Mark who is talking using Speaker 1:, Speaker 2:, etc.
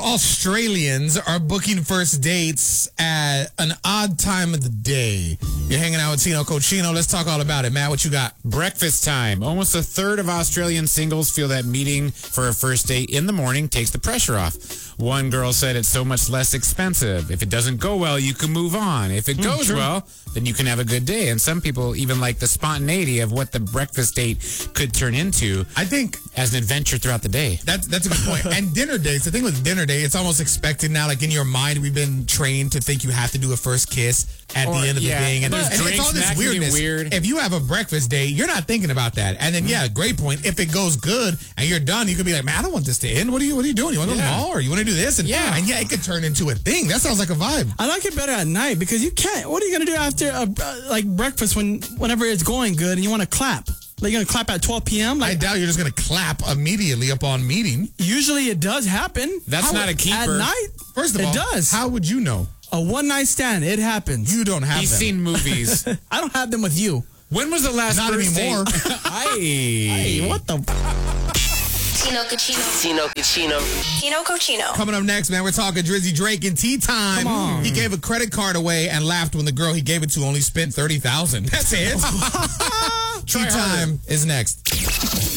Speaker 1: Australians are booking first dates at an odd time of the day. You're hanging out with Tino Cochino. Let's talk all about it. Matt, what you got?
Speaker 2: Breakfast time. Almost a third of Australian singles feel that meeting for a first date in the morning takes the pressure off. One girl said it's so much less expensive. If it doesn't go well, you can move on. If it goes well, then you can have a good day. And some people even like the spontaneity of what the breakfast date could turn into.
Speaker 1: I think
Speaker 2: as an adventure throughout the day.
Speaker 1: That's a good point. And dinner dates, the thing with dinner date, it's almost expected now. Like in your mind, we've been trained to think you have to do a first kiss at the end of the thing. And it's all this weirdness. If you have a breakfast date, you're not thinking about that. And then, great point. If it goes good and you're done, you could be like, man, I don't want this to end. What are you doing? You want to go to the mall or you want to do this? And it could turn into a thing. That sounds like a vibe.
Speaker 3: I like it better at night because you can't. What are you going to do after breakfast whenever it's going good and you want to clap? Like you're going to clap at 12 p.m.?
Speaker 1: I doubt you're just going to clap immediately upon meeting.
Speaker 3: Usually it does happen.
Speaker 2: That's not a keeper.
Speaker 3: At night?
Speaker 1: First of all,
Speaker 3: it does.
Speaker 1: How would you know?
Speaker 3: A one-night stand. It happens.
Speaker 1: You don't have
Speaker 2: He's
Speaker 1: them.
Speaker 2: seen movies.
Speaker 3: I don't have them with you.
Speaker 2: When was the last
Speaker 1: Not
Speaker 2: first
Speaker 1: anymore.
Speaker 2: date?
Speaker 3: Hey, what the...
Speaker 4: Tino Cochino.
Speaker 1: Coming up next, man, we're talking Drizzy Drake and Tea Time.
Speaker 3: Come on.
Speaker 1: He gave a credit card away and laughed when the girl he gave it to only spent $30,000. That's it. Tea Time is next.